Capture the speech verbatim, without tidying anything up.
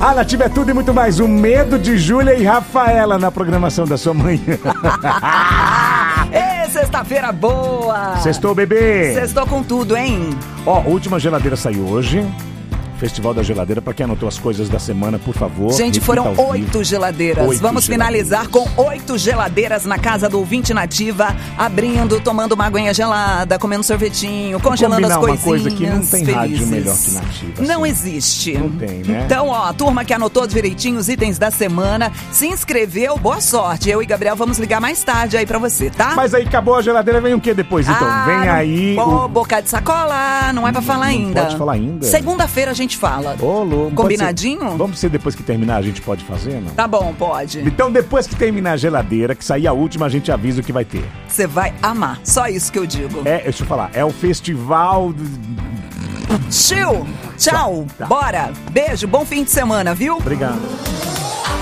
A Nativa é tudo e muito mais. O medo de Júlia e Rafaela na programação da sua manhã. Ê, sexta-feira boa! Sextou, bebê! Sextou com tudo, hein? Ó, a última geladeira saiu hoje. Festival da Geladeira, pra quem anotou as coisas da semana, por favor. Gente, foram oito geladeiras. Oito Vamos geladeiras. finalizar com oito geladeiras na casa do ouvinte Nativa, abrindo, tomando uma aguinha gelada, comendo sorvetinho, congelando as coisinhas. Uma coisa que não tem felizes. rádio melhor que Nativa. Não assim. existe. Não tem, né? Então, ó, a turma que anotou direitinho os itens da semana, se inscreveu, boa sorte. Eu e Gabriel vamos ligar mais tarde aí pra você, tá? Mas aí acabou a geladeira, vem o que depois? Então, ah, vem aí... Ô, o... boca de sacola, não é pra falar não ainda. Pode falar ainda? Segunda-feira a gente fala. Ô, louco. Combinadinho? Vamos ser depois que terminar, a gente pode fazer, não? Tá bom, pode. Então, depois que terminar a geladeira, que sair a última, a gente avisa o que vai ter. Você vai amar, só isso que eu digo. É, deixa eu falar, é o festival... Chiu, tchau, Tá. bora. Beijo, bom fim de semana, viu? Obrigado.